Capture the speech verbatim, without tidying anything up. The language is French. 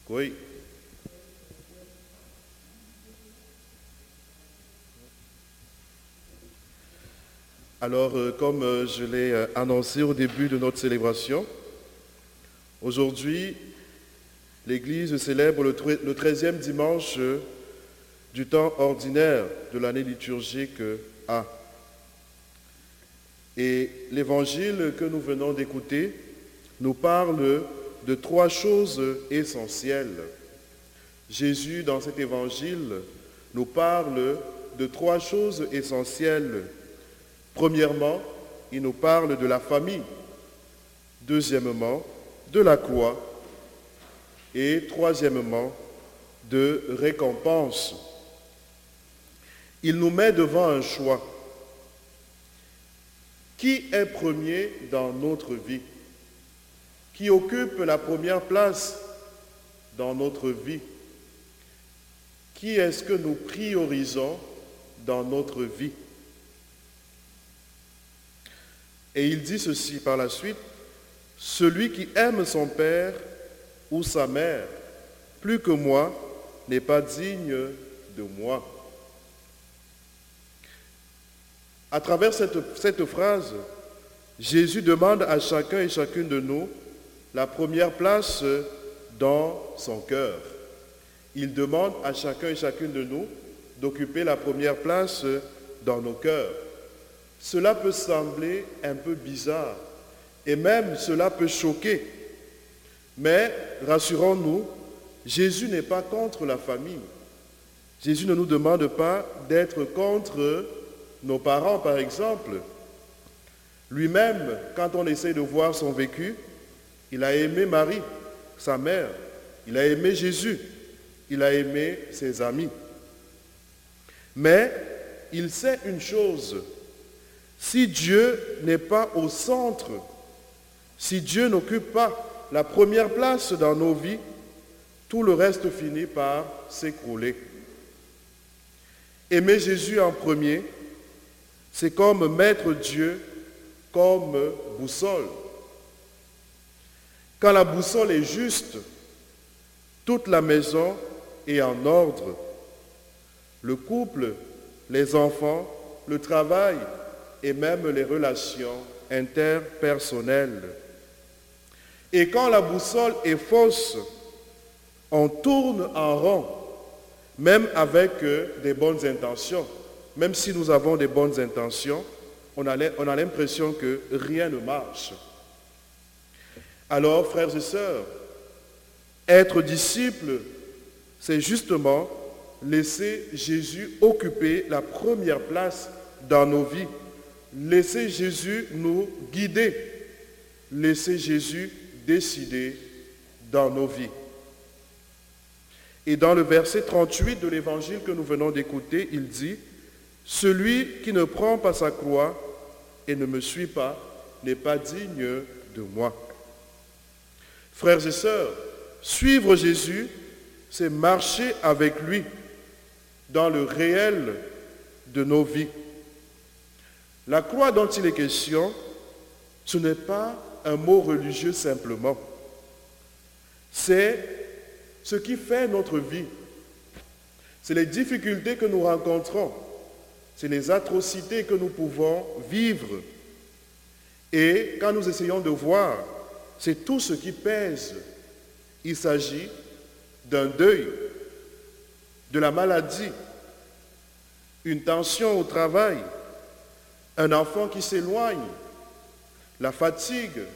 Oui. Alors, euh, comme euh, je l'ai euh, annoncé au début de notre célébration, aujourd'hui, l'Église célèbre le tre- le treizième dimanche euh, du temps ordinaire de l'année liturgique euh, A. Et l'évangile que nous venons d'écouter nous parle de trois choses essentielles. Jésus, dans cet évangile, nous parle de trois choses essentielles. Premièrement, il nous parle de la famille. Deuxièmement, de la croix. Et troisièmement, de récompense. Il nous met devant un choix. Qui est premier dans notre vie? Qui occupe la première place dans notre vie? Qui est-ce que nous priorisons dans notre vie? Et il dit ceci par la suite, « Celui qui aime son père ou sa mère plus que moi n'est pas digne de moi. » À travers cette, cette phrase, Jésus demande à chacun et chacune de nous la première place dans son cœur. Il demande à chacun et chacune de nous d'occuper la première place dans nos cœurs. Cela peut sembler un peu bizarre et même cela peut choquer. Mais rassurons-nous, Jésus n'est pas contre la famille. Jésus ne nous demande pas d'être contre nos parents, par exemple. Lui-même, quand on essaie de voir son vécu, il a aimé Marie, sa mère. Il a aimé Jésus. Il a aimé ses amis. Mais il sait une chose. Si Dieu n'est pas au centre, si Dieu n'occupe pas la première place dans nos vies, tout le reste finit par s'écrouler. Aimer Jésus en premier, c'est comme mettre Dieu comme boussole. Quand la boussole est juste, toute la maison est en ordre. Le couple, les enfants, le travail et même les relations interpersonnelles. Et quand la boussole est fausse, on tourne en rond, même avec des bonnes intentions. Même si nous avons des bonnes intentions, on a l'impression que rien ne marche. Alors, frères et sœurs, être disciple, c'est justement laisser Jésus occuper la première place dans nos vies. Laisser Jésus nous guider. Laisser Jésus décider dans nos vies. Et dans le verset trente-huit de l'évangile que nous venons d'écouter, il dit « Celui qui ne prend pas sa croix et ne me suit pas n'est pas digne de moi. » Frères et sœurs, suivre Jésus, c'est marcher avec lui dans le réel de nos vies. La croix dont il est question, ce n'est pas un mot religieux simplement. C'est ce qui fait notre vie. C'est les difficultés que nous rencontrons. C'est les atrocités que nous pouvons vivre. Et quand nous essayons de voir, c'est tout ce qui pèse. Il s'agit d'un deuil, de la maladie, une tension au travail, un enfant qui s'éloigne, la fatigue,